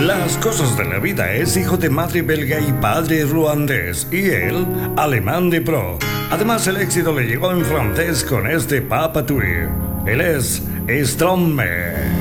Las cosas de la vida. Es hijo de madre belga y padre ruandés, y él, alemán de pro. Además, el éxito le llegó en francés con este Papa Tui. Él es Stromae.